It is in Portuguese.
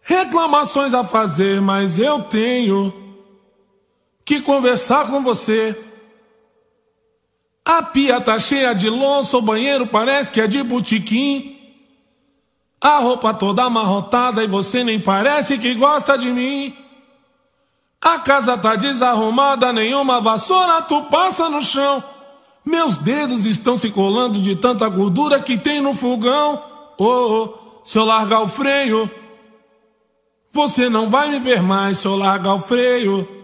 reclamações a fazer, mas eu tenho que conversar com você. A pia tá cheia de louça, o banheiro parece que é de botequim. A roupa toda amarrotada e você nem parece que gosta de mim. A casa tá desarrumada, nenhuma vassoura tu passa no chão. Meus dedos estão se colando de tanta gordura que tem no fogão. Oh, se eu largar o freio, você não vai me ver mais se eu largar o freio.